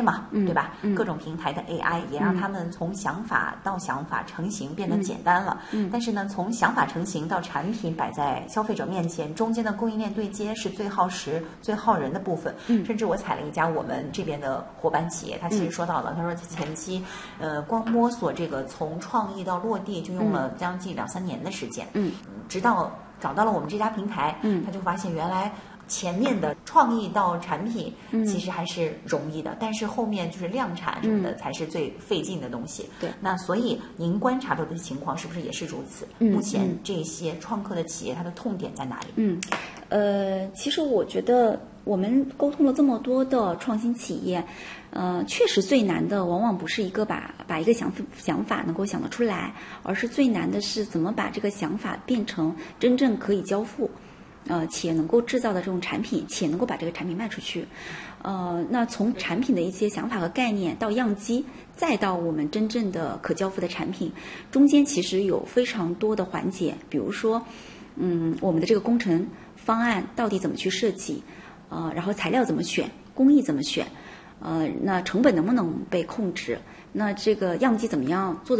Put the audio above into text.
AI 嘛，对吧？各种平台的 AI 也让他们从想法到想法成型变得简单了。但是呢，从想法成型到产品摆在消费者面前，中间的供应链对接是最耗时、最耗人的部分。甚至我采了一家我们这边的伙伴企业，他其实说到了，他说前期光摸索这个从创意到落地就用了将近2-3年的时间。直到找到了我们这家平台，他就发现原来前面的创意到产品其实还是容易的，但是后面就是量产什么的才是最费劲的东西。 对， 那所以您观察到的情况是不是也是如此？目前这些创客的企业它的痛点在哪里？ 其实我觉得我们沟通了这么多的创新企业，确实最难的往往不是一个把一个想法能够想得出来，而是最难的是怎么把这个想法变成真正可以交付。企业能够制造的这种产品，企业能够把这个产品卖出去。那从产品的一些想法和概念到样机，再到我们真正的可交付的产品，中间其实有非常多的环节。比如说，我们的这个工程方案到底怎么去设计？然后材料怎么选？工艺怎么选？那成本能不能被控制？那这个样机怎么样做的